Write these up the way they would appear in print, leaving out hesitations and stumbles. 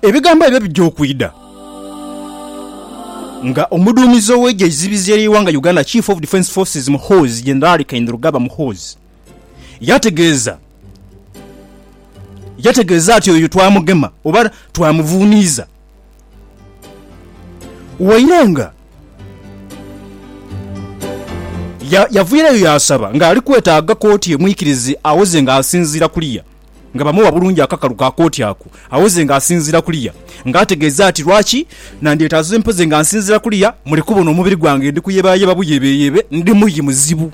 ebigambo ebyo bijja okuyida nga omuduumizi ow'eggye ezibizi ery'eggwanga Uganda Chief of Defence Forces Muhoozi General Kainirugaba Muhoozi yategeeza ati oyo twamugema oba twamuvuuniiza Wayirenga yavuireyo yasaba ng'ali kwetaaga kooti emwikirize awoze ng'asinziira kuliya nga bamuwa bulungi akakalu ka kooti ako awoze ng'asinziira kuliya ng'ategeeza ati lwaki nandyetaaze mpoze ng'asinziira kuliya mulekubona omubiri gwange ndi kuyebaayeba buyebeeyebe ndi muyi muzibu.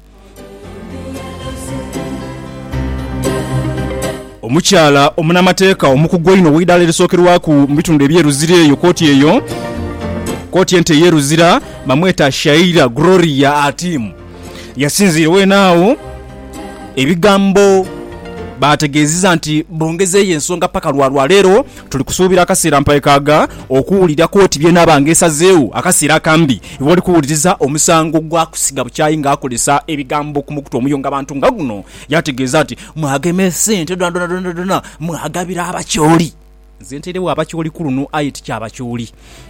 Omukyala omunamateeka omukugu ino w'iddaala erisookerwaku mu bitundu ebyeruzira eyo kooti ente eyeruzira bamweta Shaira Gloria Atimu yasinziirwa enaawo ebigambo bategeeziza nti bongezeeyo ensonga paka lwaleero tuli kusuubira akaseera mpayikaaga okuwulira kooti byenaabanga esazeewo akaseera akambi wali kuwuliriza omusango gwa kusiga bukyayi ng'akozesa ebigambo ku mukutu omuyonga abantu nga guno yategeeza nti mwageme ssente dona mwagabira abakyoli nze nterewo abakyoli ku luno aye tikyabakyoli.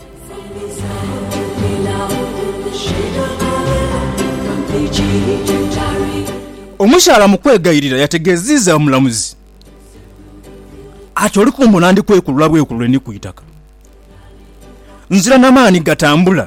Omukyala mu kwegayirira yategeezizza omulamuzi ati oli kumbona ndi kwekulula bwekulule ni ku itaka nzira n'amaani gatambula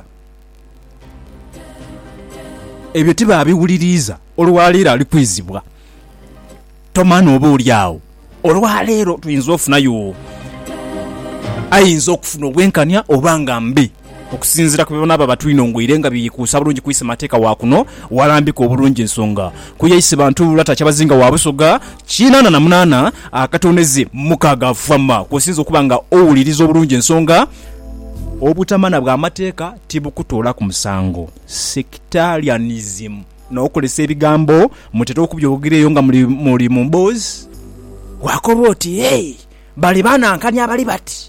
ebyo tibaabiwuliriza olwaleero ali kwizibwa tomaana oba oli awo olwaleero tuyinza ofunayo ayinza okufuna obwenkanya oba nga mbi okusinzira ku bibonaba batwinongwire nga biyikuusa bulungi kuyisa mateeka waakuno walambika obulungi ensonga kuyayise bantu lulata kyabazinga wa Busoga 88 akatoneze mukaaga fama kusinza okuba nga owuliriza obulungi ensonga obutamana bw'amateeka tibukutoola ku musango sectarianism n'okolesa ebigambo mutera okubyogereyo nga muli mu mboozi wakoba oti bali banankanya abali bati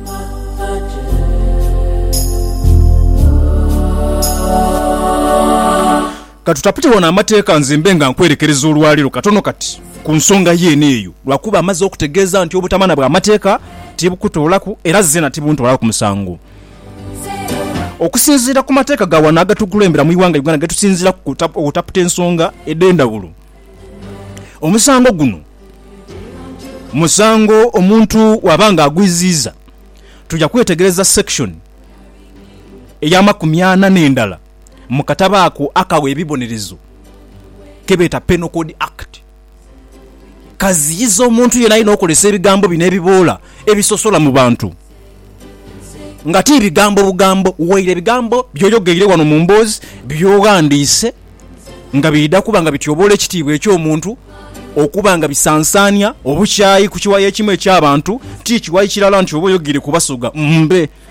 katutapite wona amateeka nzimbe nga nkwerekereza olwaliro katono kati ku nsonga yeene eyo lwakuba amaze okutegeeza nti obutamana bw'amateeka tibukutoolaku era zena tibuntoolako ku musango okusinziira ku mateeka ga wano agatukulembera mu iwanga Uganda getusinziira ku okutaputa ensonga ed'endawulo omusango guno musango omuntu wabanga agwiziiza tujja kwetegereza section ey'amakumi 40 mu kataba ako akawa ebibonerezo kebeta Penal Code Act kaziyiza omuntu yena alina okolesa ebigambo bino ebiboola ebisosola mu bantu nga ti bigambo bugambo waire bigambo byoyogeire wano mu mboozi byowandiise nga biyida kuba nga bityobola ekitiibwa eky'omuntu okuba nga bisansanya obukyayi ku kiwayi ekimu eky'abantu ti kiwayi kirala nti oba oyogere ku Basoga mbe